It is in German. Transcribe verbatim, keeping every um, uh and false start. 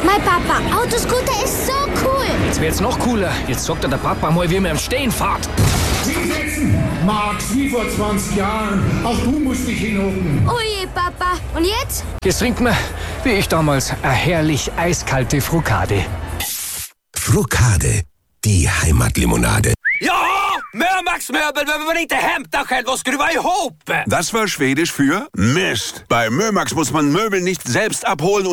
Mein Papa, Autoscooter ist so cool. Jetzt wird's noch cooler. Jetzt sagt er der Papa mal, wie man im Stehen fährt. Hinsetzen! Max, wie vor zwanzig Jahren. Auch du musst dich hinhocken. Oh je, Papa. Und jetzt? Jetzt trinkt man, wie ich damals, eine herrlich eiskalte Frukade. Frukade, die Heimatlimonade. Ja, Mömax-Möbel, wenn man inte hämtar själv och skruva ihop. Das war Schwedisch für Mist. Bei Mömax muss man Möbel nicht selbst abholen